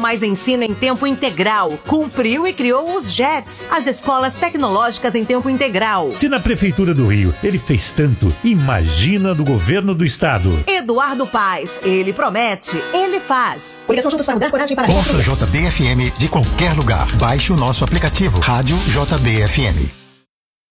mais ensino em tempo integral. Cumpriu e criou os JETs, as escolas tecnológicas em tempo integral. Se na Prefeitura do Rio ele fez tanto, imagina do governo do estado. Eduardo Paes, ele promete, ele faz. Ligação juntos para mudar, coragem para... Ouça JBFM de qualquer lugar. Baixe o nosso aplicativo Rádio JBFM.